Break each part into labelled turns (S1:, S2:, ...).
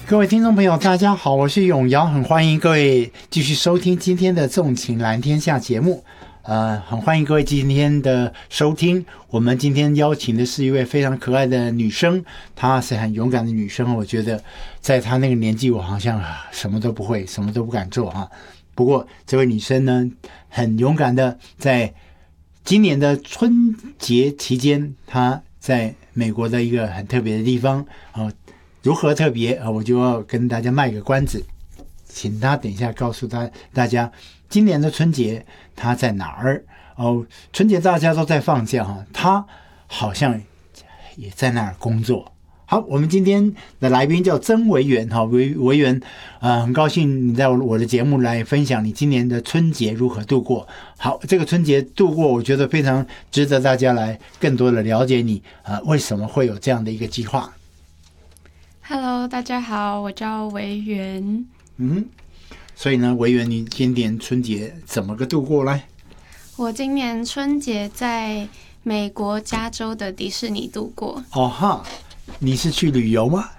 S1: 各位听众朋友大家好，我是永尧，很欢迎各位继续收听今天的纵情蓝天下节目。很欢迎各位今天的收听。我们今天邀请的是一位非常可爱的女生，她是很勇敢的女生。我觉得在她那个年纪，我好像什么都不会，什么都不敢做哈。不过这位女生呢，很勇敢的，在今年的春节期间，她在美国的一个很特别的地方如何特别我就要跟大家卖个关子，请她等一下告诉大家今年的春节她在哪儿春节大家都在放假她好像也在那儿工作。好，我们今天的来宾叫曾维元维元很高兴你在我的节目来分享你今年的春节如何度过。好，这个春节度过我觉得非常值得大家来更多的了解你为什么会有这样的一个计划。
S2: Hello， 大家好，我叫维元。
S1: 所以呢，维元你今年春节怎么个度过来？
S2: 我今年春节在美国加州的迪士尼度过。
S1: 你是去旅游吗？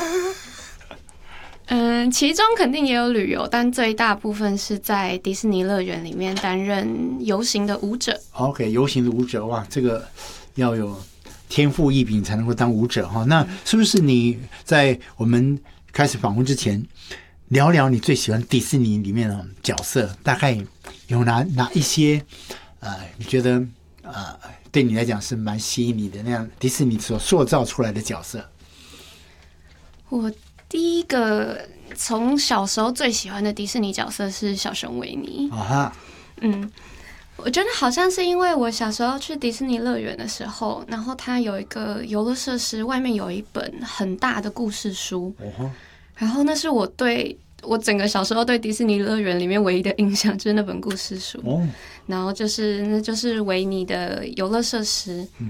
S2: 其中肯定也有旅游，但最大部分是在迪士尼乐园里面担任游行的舞者。
S1: OK， 游行的舞者，哇，这个要有天赋异禀才能够当舞者那是不是你在我们开始访问之前聊聊你最喜欢迪士尼里面的角色，大概有哪一些你觉得对你来讲是蛮吸引你的那样迪士尼所塑造出来的角色？
S2: 我第一个从小时候最喜欢的迪士尼角色是小熊维尼。我觉得好像是因为我小时候去迪士尼乐园的时候，然后它有一个游乐设施，外面有一本很大的故事书，然后那是我整个小时候对迪士尼乐园里面唯一的印象，就是那本故事书。然后那就是维尼的游乐设施。